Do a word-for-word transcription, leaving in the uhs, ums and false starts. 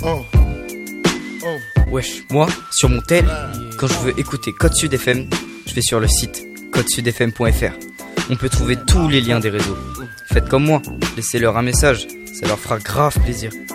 Wesh, moi, sur mon tel, quand je veux écouter Code Sud F M, je vais sur le site code sud f m point f r. On peut trouver tous les liens des réseaux. Faites comme moi, laissez-leur un message, ça leur fera grave plaisir.